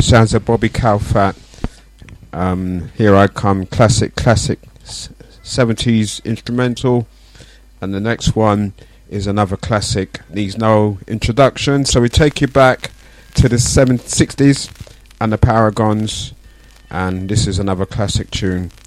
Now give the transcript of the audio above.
Sounds of Bobby Calfat. Here I Come, classic 70s instrumental. And the next one is another classic, needs no introduction. So we take you back to the 60s and the Paragons. And this is another classic tune.